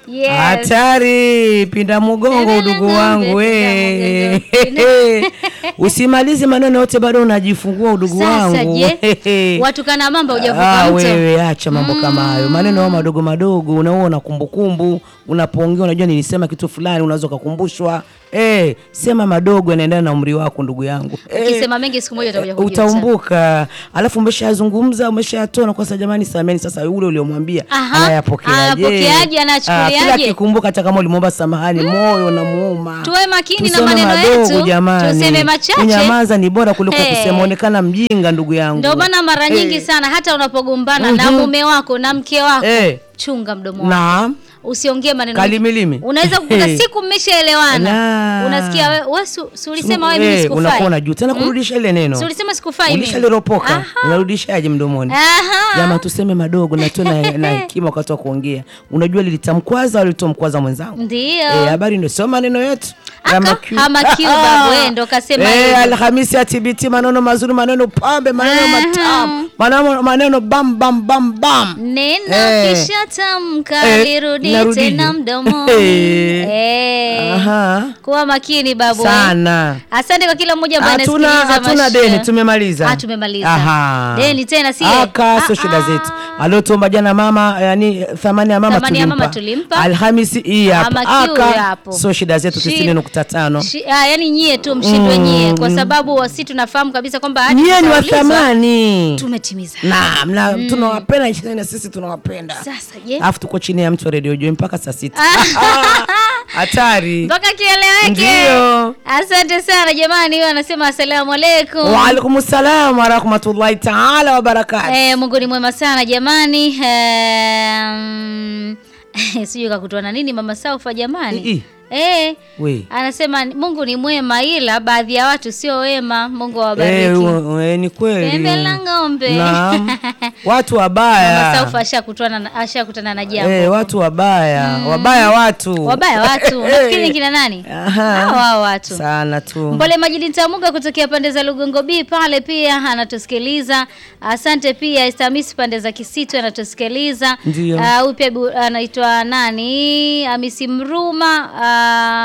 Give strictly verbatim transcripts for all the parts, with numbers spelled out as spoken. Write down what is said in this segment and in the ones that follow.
Yes. Hatari, pinda mgongo udugu wangu we. Usimalize maneno yote bado unajifungua udugu wangu. Sasa je, watu kana mambo hujavuka ah, mto. Wewe acha mambo mm. kama hayo. Maneno hayo madogo madogo unaona kumbukumbu, unapoongea unajua nilisema kitu fulani unaweza kukumbushwa. Eh, sema madogo yanaendana na umri wako ndugu yangu. Ukisema eh, mengi siku moja utakuja kujua. Utaumbuka. Alafu umeshazungumza, umeshatoa na kwa sababu jamani sameni sasa yule uliomwambia anayapokeaje? Anapokeaje, anachukuliaje? Kila kikumbuka hata kama ulimwomba samahani mm. moyo na muuma. Tuwe makini na maneno yetu. Tuseme machache. Kunyamaza ni bora kuliko hey. kusema onekana mjinga ndugu yangu. Ndio maana mara hey. nyingi sana hata unapogombana mm-hmm. na mume wako na mke wako hey. chunga mdomo wako. Naam. Usiongee maneno kalimilimi. Unaweza kukuta hey. siku mmeshaelewana. Unasikia wewe wewe si ulisema wewe mimi sikufai. Unakuwa unajua tena kurudisha ile neno. Si ulisema sikufai mimi. Ulishaliropoka. Unarudishaje mdomoni? Jamaa tuseme madogo na tuna na hekima wakati wa kuongea. Unajua lilitamkwaza au litomkwaza mwenzangu? Ndio. Eh, habari ndio sio maneno yetu. Hama kiu babu wewe ndo kasema hivyo. Eh, Alhamisi ya T B T maneno mazuri, maneno pambe, maneno matamu. Maneno maneno bam bam bam bam. Neno eh. kisha tamka eh. lirudi tena mdomo. Eh. Aha. Kuwa makini babu. Sana. Asante kwa kila mmoja ambaye anasikiliza. Hatuna deni, tumemaliza. Ah, tumemaliza. Aha. Deni tena si. Aka sio shida zetu. Aliotuomba jana mama, yani thamani ya mama tulimpa. Thamani ya mama tulimpa. Alhamisi hii hapa. Aka sio shida zetu tisini nukta tano. Ah, yani nyie tu mshindwe mm. nyie kwa sababu sisi tunafahamu kabisa kwamba hadi nyie ni wa thamani. Tumetimiza. Naam, na mm. tunawapenda na sisi tunawapenda. Sasa je? Alafu tuko chini ya mtu wa Radio Joy mpaka saa sita. Hatari. Mpaka kieleweke. Ndio. Asante sana jamani, yeye anasema asalamu alaykum. Wa alaykum salaam wa rahmatullahi ta'ala wa barakatuh. Eh, Mungu ni mwema sana jamani. Um, sijui kakutwa na nini mama Saufa jamani. I -i. Eh, we. Anasema Mungu ni mwema ila baadhi ya watu sio wema. Mungu awabariki. Eh, ni kweli. Pembe la ng'ombe. Naam. Watu wabaya. Mama Saufa ashakutana ashakutana na jambo. Eh, watu wabaya. Mm. Wabaya watu. Wabaya watu. Unafikiri kina nani? Hao wao watu. Sana tu. Mbole Majidi Ntamuga kutokea pande za Lugongo B pale pia anatusikiliza. Asante pia Istamisi pande za Kisitu anatusikiliza. Uh, huyu pia anaitwa nani? Hamisi Mruma. Uh,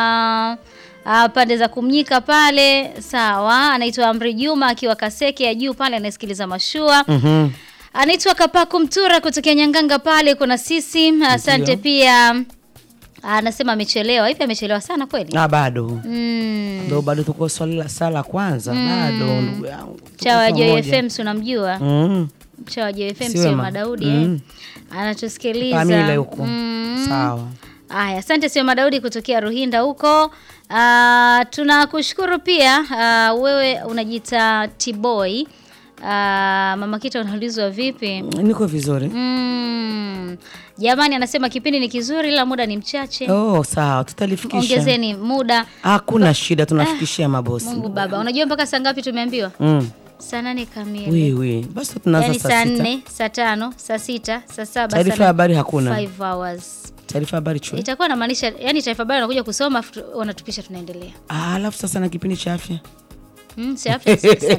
Uh, pande za Kumnyika pale sawa, anaitwa Amri Juma akiwa Kaseke ya juu pale anasikiliza mashua. Mhm. Anaitwa Kapaku Mtura kutokea Nyanganga pale kuna sisi. Asante pia. Anasema amechelewa. Hivi amechelewa sana kweli? Ah, bado. Mm. Ndio bado tuko swali la sala kwanza mm. bado ndugu yangu. Chawa Joy F M unamjua? Mhm. Chawa Joy F M sio Madaudi mm. eh. Anatusikiliza. Familia huko. Mm. Sawa. Aya, asante sio Madaudi kutokea Ruhinda huko. Uh, tunakushukuru pia uh, wewe unajiita T-boy. Uh, Mama Kita unaulizwa vipi? Niko vizuri. Mm. Jamani anasema kipindi ni kizuri ila muda ni mchache. Oh, sawa, tutalifikisha. Ongezeni muda. Hakuna shida tunafikishia mabosi. Mungu baba, unajua mpaka saa ngapi tumeambiwa? Mm. Saa nane kamili. Wewe, basi tunaanza yani saa sita. Saa nne, saa tano, saa sita, saa saba, taarifa habari hakuna. five hours. Taarifa habari chwe. Itakuwa inamaanisha yani taarifa habari wanakuja kusoma wanatupisha tunaendelea. Ah, alafu sasa na kipindi cha afya. Mm, si afya sasa.